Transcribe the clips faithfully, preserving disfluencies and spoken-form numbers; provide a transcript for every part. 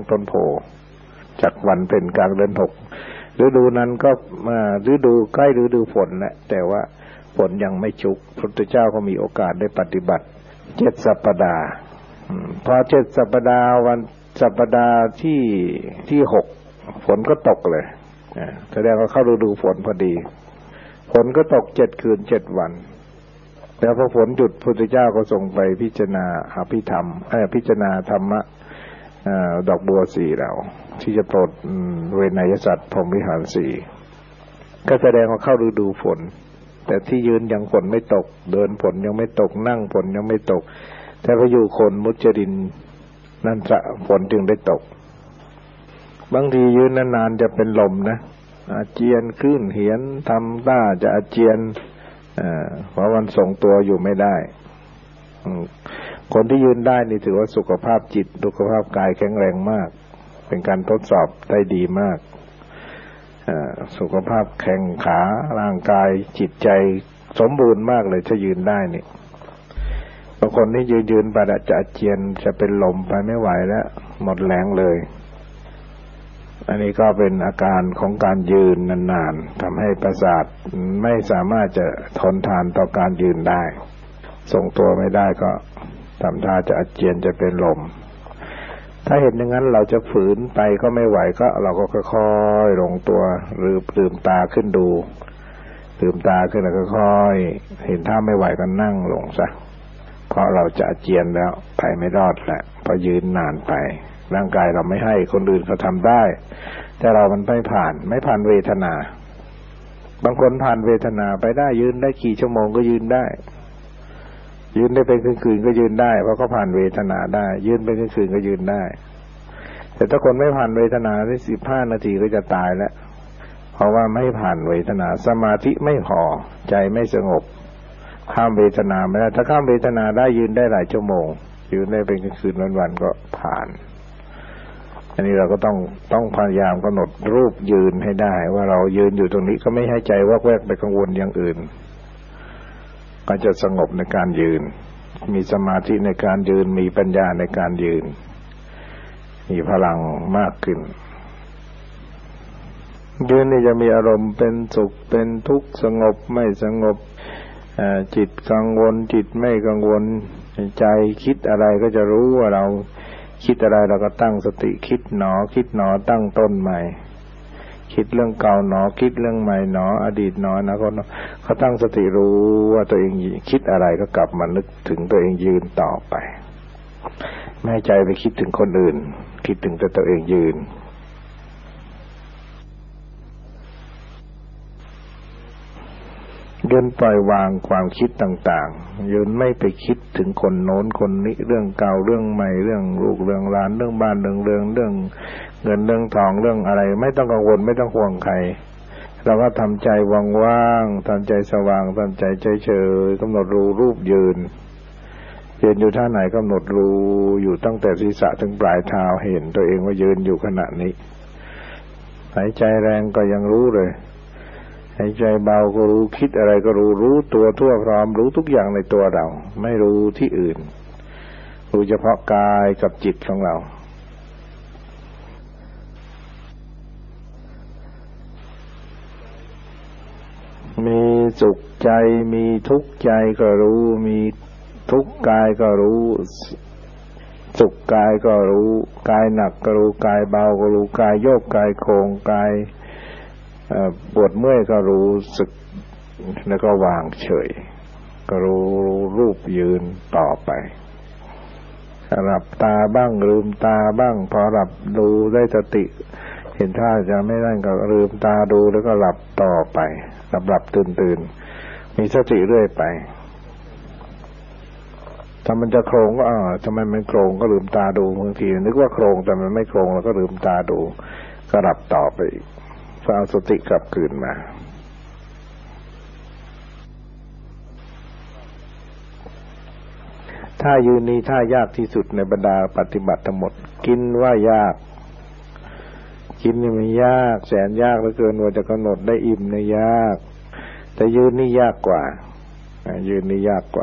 ต้นโพจากวันเพ็ญกลางเดือนหกฤดูนั้นก็มาฤดูใกล้ฤดูฝนแหละแต่ว่าฝนยังไม่ชุกพระพุทธเจ้าก็มีโอกาสได้ปฏิบัติเจ็ดสัปดาห์พอเจ็ดสัปดาห์วันสัปดาห์ที่ที่หกฝนก็ตกเลยแสดงว่าเข้าฤดูฝนพอดีฝนก็ตกเจ็ดคืนเจ็ดวันแล้วพอฝนหยุดพระพุทธเจ้าก็ทรงไปพิจารณาอภิธรรมเอ่อพิจารณาธรรมะดอกบัวสี่เหล่าที่จะโปรดเวนยสัตว์พรหมวิหารสี่ก็แสดงว่าเข้าฤดูฝนแต่ที่ยืนยังฝนไม่ตกเดินฝนยังไม่ตกนั่งฝนยังไม่ตกแต่พออยู่คนมุจรินนั่นจะฝนจึงได้ตกบางทียืนนานๆจะเป็นลมนะอาเจียนขึ้นเหียนทำท่าจะอาเจียนเพราะมันทรงตัวอยู่ไม่ได้คนที่ยืนได้นี่ถือว่าสุขภาพจิตสุขภาพกายแข็งแรงมากเป็นการทดสอบได้ดีมากสุขภาพแข็งขาร่างกายจิตใจสมบูรณ์มากเลยถ้ายืนได้นี่บางคนที่ยืนยืนไปจะอาเจียนจะเป็นลมไปไม่ไหวแล้วหมดแรงเลยอันนี้ก็เป็นอาการของการยืนนานๆทำให้ประสาทไม่สามารถจะทนทานต่อการยืนได้ทรงตัวไม่ได้ก็ทำท่าจะอาเจียนจะเป็นลมถ้าเห็นอย่างนั้นเราจะฝืนไปก็ไม่ไหวก็เราก็ค่อยๆลงตัวหรือลืมตาขึ้นดูลืมตาขึ้นแล้วก็ค่อยเห็นท่าไม่ไหวก็นั่งลงซะเพราะเราจะอาเจียนแล้วไปไม่รอดแหละพอยืนนานไปร่างกายเราไม่ให้คนอื่นเขาทำได้แต่เรามันไม่ผ่านไม่ผ่านเวทนาบางคนผ่านเวทนาไปได้ยืนได้กี่ชั่วโมงก็ยืนได้ยืนได้เป็นคืนๆก็ยืนได้เพราะเขาผ่านเวทนาได้ยืนเป็นคืนๆก็ยืนได้แต่ถ้าคนไม่ผ่านเวทนาได้สิบห้านาทีก็จะตายแล้วเพราะว่าไม่ผ่านเวทนาสมาธิไม่พอใจไม่สงบข้ามเวทนาไม่ได้ถ้าข้ามเวทนาได้ยืนได้หลายชั่วโมงยืนได้เป็นคืนๆวันๆก็ผ่านอันนี้เราก็ต้องต้องพยายามกำหนดรูปยืนให้ได้ว่าเรายืนอยู่ตรงนี้ก็ไม่ให้ใจวอกแวกไปกังวลอย่างอื่นก็จะสงบในการยืนมีสมาธิในการยืนมีปัญญาในการยืนมีพลังมากขึ้นยืนนี่จะมีอารมณ์เป็นสุขเป็นทุกข์สงบไม่สงบจิตกังวลจิตไม่กังวลใจคิดอะไรก็จะรู้ว่าเราคิดอะไรเราก็ตั้งสติคิดหนอคิดหนอตั้งต้นใหม่คิดเรื่องเก่าหนอคิดเรื่องใหม่หนออดีตหนอนะคนเขาตั้งสติรู้ว่าตัวเองคิดอะไรก็กลับมานึกถึงตัวเองยืนต่อไปไม่ให้ใจไปคิดถึงคนอื่นคิดถึงแต่ตัวเองยืนยืนปล่อยวางความคิดต่างๆยืนไม่ไปคิดถึงคนโน้นคนนี้เรื่องเก่าเรื่องใหม่เรื่องลูกเรื่องหลานเรื่องบ้านเรื่องเรื่องเรื่องเงินเรื่องทองเรื่องอะไรไม่ต้องกังวลไม่ต้องห่วงใครเราก็ทำใจว่างๆทำใจสว่างทำใจเฉยๆกำหนดรู้รูปยืนยืนอยู่ท่าไหนกำหนดรู้อยู่ตั้งแต่ศีรษะถึงปลายเท้าเห็นตัวเองว่ายืนอยู่ขณะนี้หายใจแรงก็ยังรู้เลยหายใจเบาก็รู้คิดอะไรก็รู้รู้ตัวทั่วพร้อมรู้ทุกอย่างในตัวเราไม่รู้ที่อื่นรู้เฉพาะกายกับจิตของเรามีสุขใจมีทุกข์ใจก็รู้มีทุกข์กายก็รู้สุขกายก็รู้กายหนักก็รู้กายเบาก็รู้กายโยกกายโครงกายปวดเมื่อยก็รู้สึกแล้วก็วางเฉยก็รู้รูปยืนต่อไปหลับตาบ้างลืมตาบ้างพอหลับดูได้สติเห็นท่าจะไม่ได้ก็ลืมตาดูแล้วก็หลับต่อไปหลับหลับตื่นตื่นมีสติเรื่อยไปถ้ามันจะโครงก็อ่าทำไมมันโครงก็ลืมตาดูบางทีนึกว่าโครงแต่มันไม่โครงแล้วก็ลืมตาดูก็หลับต่อไปอีกเอาสติกลับคืนมาท่ายืนนี้ท่ายากที่สุดในบรรดาปฏิบัติทั้งหมดกินว่ายากกินนี่มันยากแสนยากเหลือเกินว่าจะกำหนดได้อิ่มเนี่ยยากแต่ยืนนี่ยากกว่ายืนนี่ยากก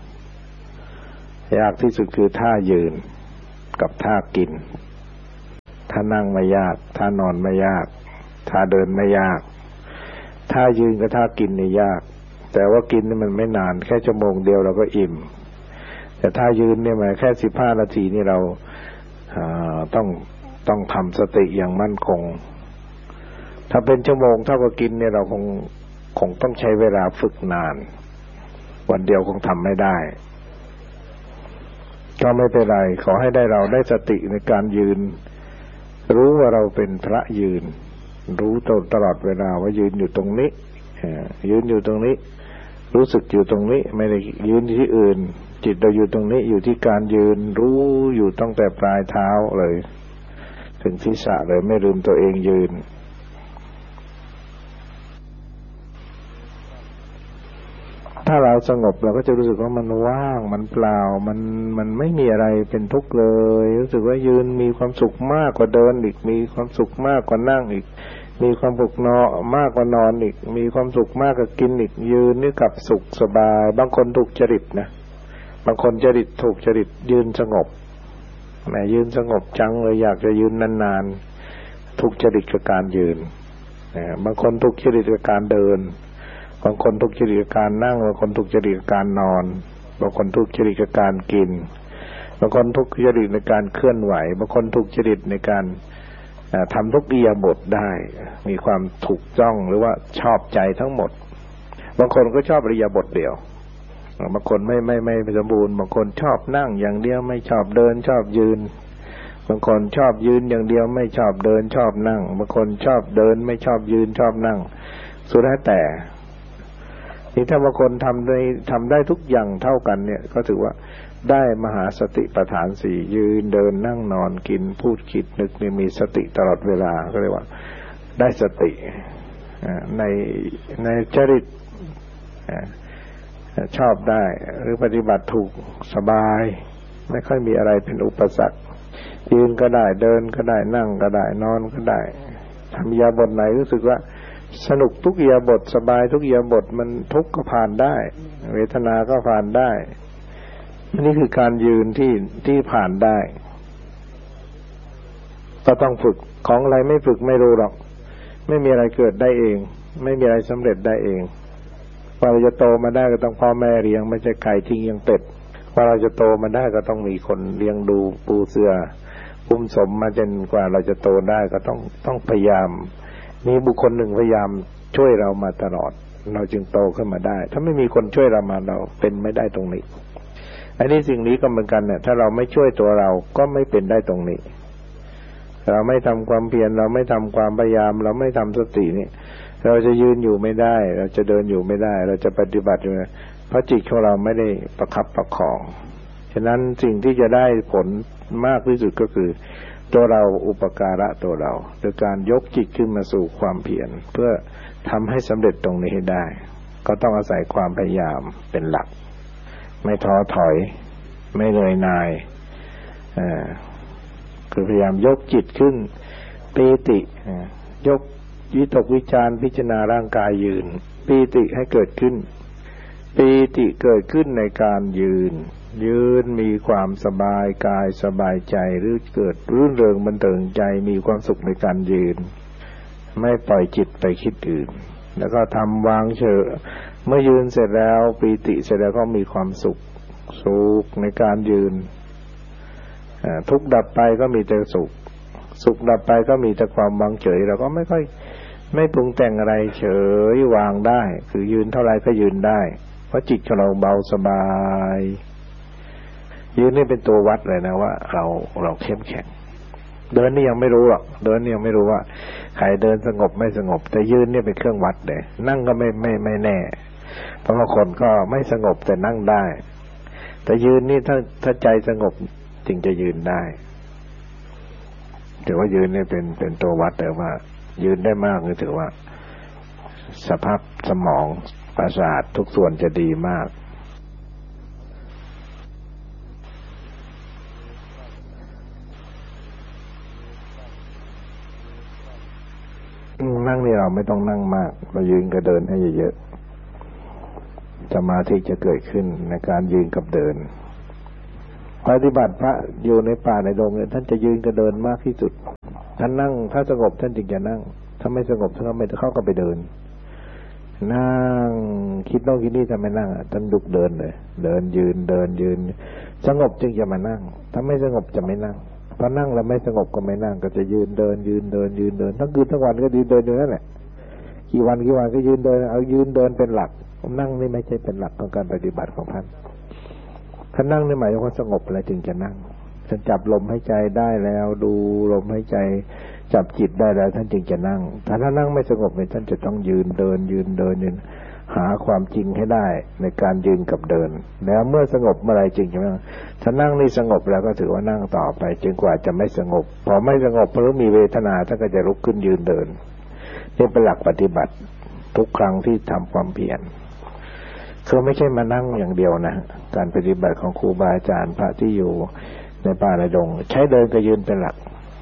ว่ายากที่สุดคือท่ายืนกับท่ากินถ้านั่งไม่ยากถ้านอนไม่ยากถ้าเดินไม่ยากถ้ายืนกับถ้ากินนี่ยากแต่ว่ากินนี่มันไม่นานแค่ชั่วโมงเดียวเราก็อิ่มแต่ถ้ายืนเนี่ยมันแค่สิบห้านาทีนี่เราต้องต้องทำสติอย่างมั่นคงถ้าเป็นชั่วโมงเท่ากับกินเนี่ยเราคงคงต้องใช้เวลาฝึกนานวันเดียวคงทำไม่ได้ก็ไม่เป็นไรขอให้ได้เราได้สติในการยืนรู้ว่าเราเป็นพระยืนรู้ตลอดเวลาว่ายืนอยู่ตรงนี้ยืนอยู่ตรงนี้รู้สึกอยู่ตรงนี้ไม่ได้ยืนที่อื่นจิตเราอยู่ตรงนี้อยู่ที่การยืนรู้อยู่ตั้งแต่ปลายเท้าเลยถึงศีรษะเลยไม่ลืมตัวเองยืนถ้าเราสงบเราก็จะรู้สึกว่ามันว่างมันเปล่ามันมันไม่มีอะไรเป็นทุกข์เลยรู้สึกว่ายืนมีความสุขมากกว่าเดินอีกมีความสุขมากกว่านั่งอีกมีความสุขนอนมากกว่านอนอีกมีความสุขมากกว่ากินอีกยืนนี่กับสุขสบายบางคนถูกจริตนะบางคนจริตถูกจริตยืนสงบแม่ยืนสงบจังเลยอยากจะยืนนานๆถูกจริตกับการยืนบางคนถูกจริตกับการเดินบางคนถูกจริตกับการนั่งบางคนถูกจริตกับการนอนบางคนถูกจริตกับการกินบางคนถูกจริตในการเคลื่อนไหวบางคนถูกจริตในการทำทุกอิริยาบถได้มีความถูกจ้องหรือว่าชอบใจทั้งหมดบางคนก็ชอบอิริยาบถเดียวบางคนไม่ไม่ไม่สมบูรณ์บางคนชอบนั่งอย่างเดียวไม่ชอบเดินชอบยืนบางคนชอบยืนอย่างเดียวไม่ชอบเดินชอบนั่งบางคนชอบเดินไม่ชอบยืนชอบนั่งสุดแท้แต่นี่ถ้าบางคนทำได้ทำได้ทุกอย่างเท่ากันเนี่ยก็ถือว่าได้มหาสติปัฏฐานสี่ยืนเดินนั่งนอนกินพูดคิดนึกนี่มีสติตลอดเวลาก็เรียกว่าได้สติในในจริตชอบได้หรือปฏิบัติถูกสบายไม่ค่อยมีอะไรเป็นอุปสรรคยืนก็ได้เดินก็ได้นั่งก็ได้นอนก็ได้ทำอิริยาบถไหนรู้สึกว่าสนุกทุกอิริยาบถสบายทุกอิริยาบถมันทุกข์ก็ผ่านได้เวทนาก็ผ่านได้นี่คือการยืนที่ที่ผ่านได้ก็ต้องฝึกของอะไรไม่ฝึกไม่รู้หรอกไม่มีอะไรเกิดได้เองไม่มีอะไรสำเร็จได้เองว่าเราจะโตมาได้ก็ต้องพ่อแม่เลี้ยงไม่ใช่ไก่ทิ้งยังเป็ดว่าเราจะโตมาได้ก็ต้องมีคนเลี้ยงดูปูเสืออุ้มสมมาจนกว่าเราจะโตได้ก็ต้องต้องพยายามมีบุคคลหนึ่งพยายามช่วยเรามาตลอดเราจึงโตขึ้นมาได้ถ้าไม่มีคนช่วยเรามาเราเป็นไม่ได้ตรงนี้อันนี้สิ่งนี้ก็เหมือนกันเนี่ยถ้าเราไม่ช่วยตัวเราก็ไม่เป็นได้ตรงนี้เราไม่ทำความเพียรเราไม่ทำความพยายามเราไม่ทำสตินี่เราจะยืนอยู่ไม่ได้เราจะเดินอยู่ไม่ได้เราจะปฏิบัติอยู่เพราะจิตของเราไม่ได้ประคับประคองฉะนั้นสิ่งที่จะได้ผลมากที่สุดก็คือตัวเราอุปการะตัวเราโดยการยกจิตขึ้นมาสู่ความเพียรเพื่อทำให้สำเร็จตรงนี้ให้ได้ก็ต้องอาศัยความพยายามเป็นหลักไม่ท้อถอยไม่เหนื่อยหน่ายอ่าคือพยายามยกจิตขึ้นปีติยกวิตกวิจารพิจารณาร่างกายยืนปีติให้เกิดขึ้นปีติเกิดขึ้นในการยืนยืนมีความสบายกายสบายใจหรือเกิดรื่นเริงบันเทิงใจมีความสุขในการยืนไม่ปล่อยจิตไปคิดอื่นแล้วก็ทำวางเฉยเมื่อยืนเสร็จแล้วปีติเสร็จแล้วก็มีความสุขสุขในการยืนทุกข์ดับไปก็มีแต่สุขสุขดับไปก็มีแต่ความวางเฉยเราก็ไม่ค่อยไม่ปรุงแต่งอะไรเฉยวางได้คือยืนเท่าไรก็ยืนได้เพราะจิตของเราเบาสบายยืนนี่เป็นตัววัดเลยนะว่าเราเราเข้มแข็งเดินนี่ยังไม่รู้หรอกเดินนี่ยังไม่รู้ว่าใครเดินสงบไม่สงบแต่ยืนนี่เป็นเครื่องวัดเลยนั่งก็ไม่ไม่ไม่แน่เพราะบางคนก็ไม่สงบแต่นั่งได้แต่ยืนนี่ถ้าถ้าใจสงบจึงจะยืนได้ถือว่ายืนนี่เป็นเป็นตัววัดแต่ว่ายืนได้มากนี่ถือว่าสภาพสมองประสาททุกส่วนจะดีมากนั่งนี่เราไม่ต้องนั่งมากเรายืนกับเดินให้เยอะๆสมาธิจะเกิดขึ้นในการยืนกับเดินปฏิบัติพระอยู่ในป่าในดงเนี่ยท่านจะยืนกับเดินมากที่สุดท่านนั่งถ้าสงบท่านจึงจะนั่งถ้าไม่สงบท่านก็ไม่เข้าก็ไปเดินนั่งคิดโน่นคิดนี่ทำไมนั่งท่านลุกเดินเลยเดินยืนเดินยืนสงบจึงจะมานั่งถ้าไม่สงบจะไม่นั่งพอนั่งแล้วไม่สงบก็ไม่นั่งก็จะยืนเดินยืนเดินยืนเดินทั้งคืนทั้งวันก็ยืนเดินอยู่นั่นแหละกี่วันกี่วันก็ยืนเดินเอายืนเดินเป็นหลักนั่งนี่ไม่ใช่เป็นหลักของการปฏิบัติของท่านท่านนั่งนี่หมายถึงว่าสงบอะไรจึงจะนั่งท่านจับลมหายใจได้แล้วดูลมหายใจจับจิตได้แล้วท่านจึงจะนั่งถ้าท่านนั่งไม่สงบเนี่ยท่านจะต้องยืนเดินยืนเดินยืนหาความจริงให้ได้ในการยืนกับเดินแล้วเมื่อสงบเมื่อไรจึงจะนั่งถ้านั่งนี่สงบแล้วก็ถือว่านั่งต่อไปจนกว่าจะไม่สงบพอไม่สงบเพราะมีเวทนาท่านก็จะลุกขึ้นยืนเดินนี่เป็นหลักปฏิบัติทุกครั้งที่ทำความเพียรคือไม่ใช่มานั่งอย่างเดียวนะการปฏิบัติของครูบาอาจารย์พระที่อยู่ในป่าในดงใช้เดินกับยืนเป็นหลัก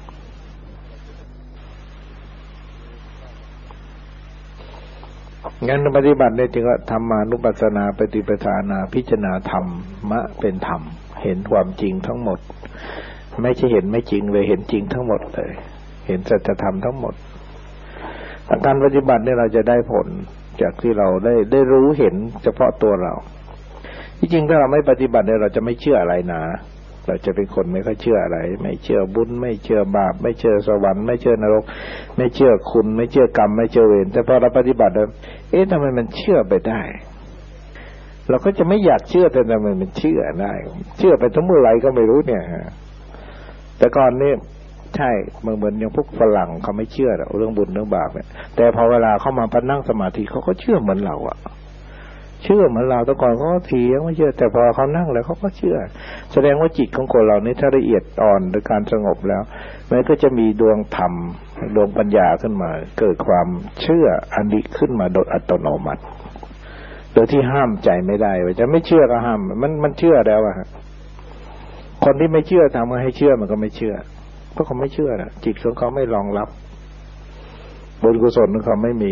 งั้นปฏิบัติได้จึงว่าธรรมานุปัสสนาปฏิปทานาพิจารณาธรรมะเป็นธรรมเห็นความจริงทั้งหมดไม่ใช่เห็นไม่จริงเลยเห็นจริงทั้งหมดเลยเห็นสัจธรรมทั้งหมดการปฏิบัติเนี่ยเราจะได้ผลจากที่เราได้ได้รู้เห็นเฉพาะตัวเราที่จริงถ้าเราไม่ปฏิบัติเนี่ยเราจะไม่เชื่ออะไรนะเราจะเป็นคนไม่ค่อยเชื่ออะไรไม่เชื่อบุญไม่เชื่อบาปไม่เชื่อสวรรค์ไม่เชื่อนรกไม่เชื่อคุณไม่เชื่อกรรมไม่เชื่อเวรแต่พอเราปฏิบัติแล้วเอ๊ะทำไมมันเชื่อไปได้เราก็จะไม่อยากเชื่อแต่ทำไมมันเชื่อได้เชื่อไปทั้งเมื่อไรก็ไม่รู้เนี่ยแต่ก่อนนี่ใช่เหมือนเหมือนอย่างพวกฝรั่งเขาไม่เชื่อเรื่องบุญเรื่องบาปเนี่ยแต่พอเวลาเข้ามาพัฒนั่งสมาธิเขาก็เชื่อเหมือนเราอะเชื่อเหมือนเราแต่ก่อนเขาก็เถียงไม่เชื่อแต่พอเขานั่งแล้วเขาก็เชื่อแสดงว่าจิตของคนเรานี่ถ้าละเอียดอ่อนโดยการสงบแล้วมันก็จะมีดวงธรรมดวงปัญญาขึ้นมาเกิดความเชื่ออันนี้ขึ้นมาโดยอัตโนมัติโดยที่ห้ามใจไม่ได้ว่าจะไม่เชื่อก็ห้ามมันมันเชื่อแล้วอะคนที่ไม่เชื่อทำให้เชื่อมันก็ไม่เชื่อเพราะเขาไม่เชื่อนะจิตของเขาไม่รองรับบุญกุศลของเขาไม่มี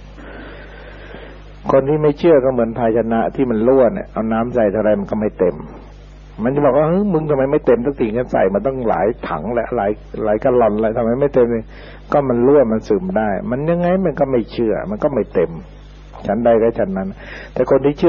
คนที่ไม่เชื่อก็เหมือนภาชนะที่มันรั่วเนี่ยเอาน้ำใส่เท่าไรมันก็ไม่เต็มมันจะบอกว่าเฮ้ยมึงทำไมไม่เต็มสักทีงั้นใส่มันต้องหลายถังและหลายหลายกะลอนอะไรทำไมไม่เต็มเลยก็มันรั่วมันซึมได้มันยังไงมันก็ไม่เชื่อมันก็ไม่เต็มฉันใดก็ฉันนั้นแต่คนที่เชื่อ